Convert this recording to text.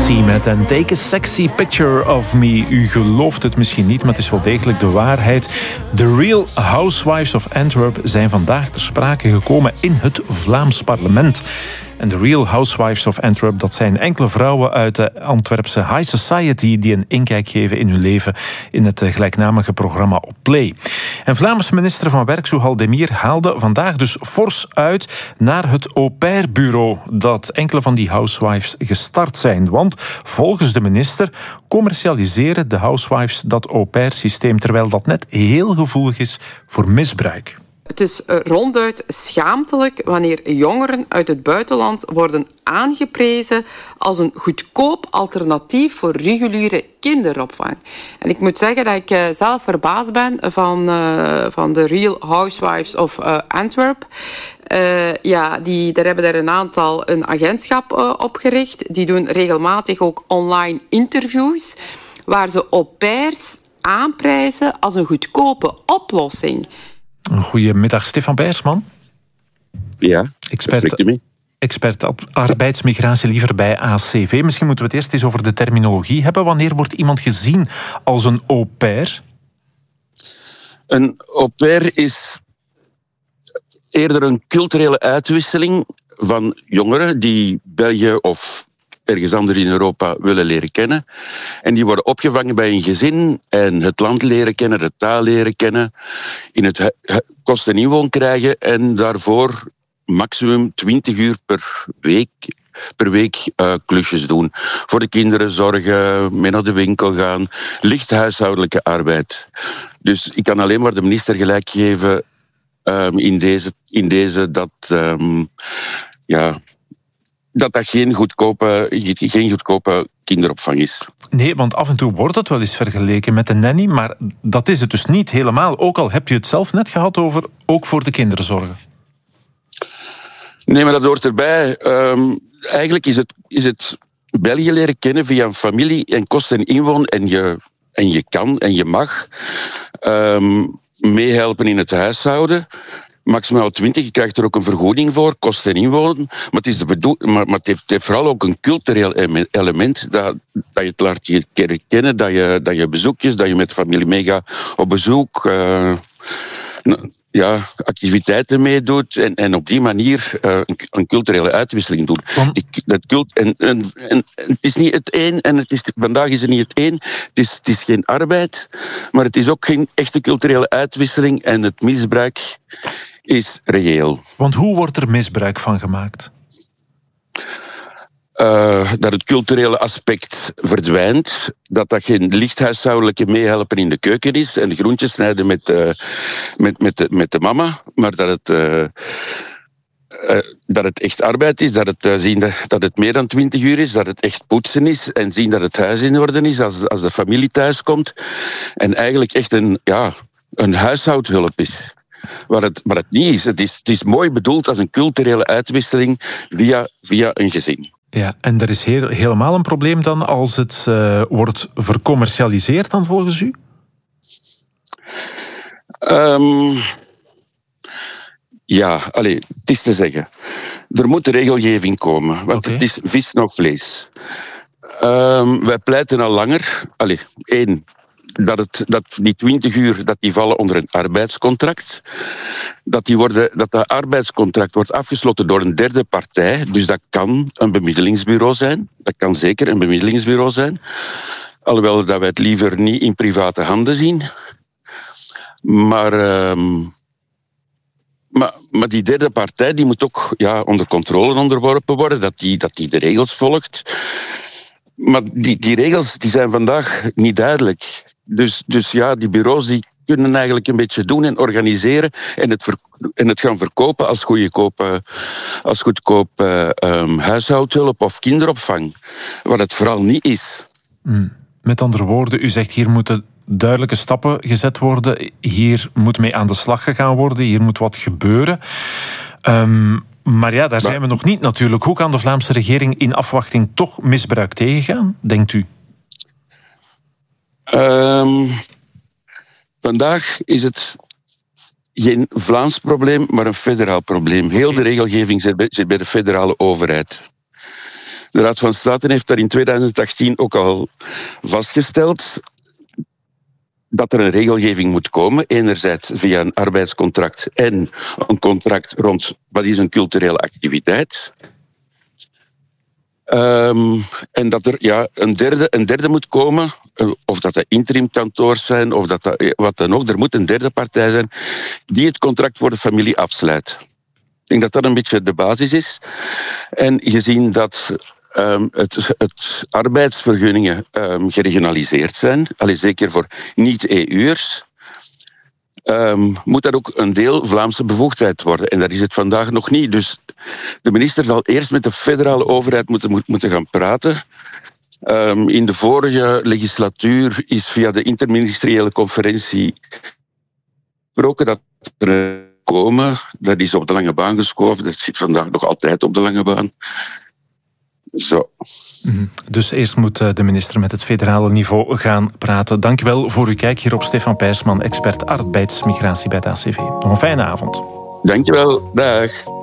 Sea met en Take a Sexy Picture of Me. U gelooft het misschien niet, maar het is wel degelijk de waarheid. The Real Housewives of Antwerp zijn vandaag ter sprake gekomen in het Vlaams parlement. En de Real Housewives of Antwerp, dat zijn enkele vrouwen uit de Antwerpse High Society die een inkijk geven in hun leven in het gelijknamige programma op Play. En Vlaamse minister van Werk, Zuhal Demir, haalde vandaag dus fors uit naar het au-pair-bureau dat enkele van die housewives gestart zijn. Want volgens de minister commercialiseren de housewives dat au-pair-systeem, terwijl dat net heel gevoelig is voor misbruik. Het is ronduit schaamtelijk wanneer jongeren uit het buitenland worden aangeprezen als een goedkoop alternatief voor reguliere kinderopvang. En ik moet zeggen dat ik zelf verbaasd ben van de Real Housewives of Antwerp. Daar hebben er een aantal een agentschap opgericht. Die doen regelmatig ook online interviews waar ze au-pairs aanprijzen als een goedkope oplossing. Goedemiddag, Stefan Beiersman. Ja, expert arbeidsmigratie liever bij ACV. Misschien moeten we het eerst eens over de terminologie hebben. Wanneer wordt iemand gezien als een au-pair? Een au-pair is eerder een culturele uitwisseling van jongeren die België of ergens anders in Europa willen leren kennen. En die worden opgevangen bij een gezin en het land leren kennen, de taal leren kennen, in het kost en inwoon krijgen en daarvoor maximum 20 uur per week klusjes doen. Voor de kinderen zorgen, mee naar de winkel gaan, licht huishoudelijke arbeid. Dus ik kan alleen maar de minister gelijk geven in deze dat geen goedkope kinderopvang is. Nee, want af en toe wordt het wel eens vergeleken met een nanny, maar dat is het dus niet helemaal. Ook al heb je het zelf net gehad over ook voor de kinderen zorgen. Nee, maar dat hoort erbij. Eigenlijk is het België leren kennen via een familie en kost en inwoon en je kan en je mag meehelpen in het huishouden. Maximaal 20, je krijgt er ook een vergoeding voor, kost en inwonen. Maar het heeft vooral ook een cultureel element dat je het laat je kennen, dat je bezoekjes, dat je met de familie meegaat op bezoek, activiteiten meedoet en op die manier een culturele uitwisseling doet. En het is niet het een en vandaag is het niet het een. Het is geen arbeid, maar het is ook geen echte culturele uitwisseling en het misbruik is reëel. Want hoe wordt er misbruik van gemaakt? Dat het culturele aspect verdwijnt, dat geen lichthuishoudelijke meehelpen in de keuken is en de groentjes snijden met de mama, maar dat het echt arbeid is, dat het meer dan 20 uur is, dat het echt poetsen is en zien dat het huis in orde is als de familie thuis komt en eigenlijk echt een huishoudhulp is. Waar het niet is. Het is mooi bedoeld als een culturele uitwisseling via een gezin. Ja, en er is helemaal een probleem dan als het wordt vercommercialiseerd dan volgens u? Het is te zeggen. Er moet regelgeving komen, want Het is vis nog vlees. Wij pleiten al langer. Dat die 20 uur dat die vallen onder een arbeidscontract. Dat arbeidscontract wordt afgesloten door een derde partij. Dus dat kan een bemiddelingsbureau zijn. Dat kan zeker een bemiddelingsbureau zijn. Alhoewel dat wij het liever niet in private handen zien. Maar die derde partij die moet ook onder controle onderworpen worden. Dat die de regels volgt. Maar die regels die zijn vandaag niet duidelijk. Dus die bureaus die kunnen eigenlijk een beetje doen en organiseren en het gaan verkopen als goedkope huishoudhulp of kinderopvang. Wat het vooral niet is. Met andere woorden, u zegt hier moeten duidelijke stappen gezet worden. Hier moet mee aan de slag gegaan worden. Hier moet wat gebeuren. Maar daar zijn we nog niet natuurlijk. Hoe kan de Vlaamse regering in afwachting toch misbruik tegengaan, denkt u? Vandaag is het geen Vlaams probleem, maar een federaal probleem. Heel de regelgeving zit bij de federale overheid. De Raad van State heeft daar in 2018 ook al vastgesteld dat er een regelgeving moet komen. Enerzijds via een arbeidscontract en een contract rond wat is een culturele activiteit. En dat er een derde moet komen, of dat interimkantoors zijn, of wat dan ook. Er moet een derde partij zijn die het contract voor de familie afsluit. Ik denk dat dat een beetje de basis is. En gezien dat het arbeidsvergunningen geregionaliseerd zijn, zeker voor niet-EU'ers, moet dat ook een deel Vlaamse bevoegdheid worden. En daar is het vandaag nog niet. Dus de minister zal eerst met de federale overheid moeten gaan praten. In de vorige legislatuur is via de interministeriële conferentie gesproken dat er komen. Dat is op de lange baan geschoven. Dat zit vandaag nog altijd op de lange baan. Zo. Dus eerst moet de minister met het federale niveau gaan praten. Dank u wel voor uw kijk hierop. Stefan Peijsman, expert arbeidsmigratie bij het ACV. Nog een fijne avond. Dank je wel. Dag.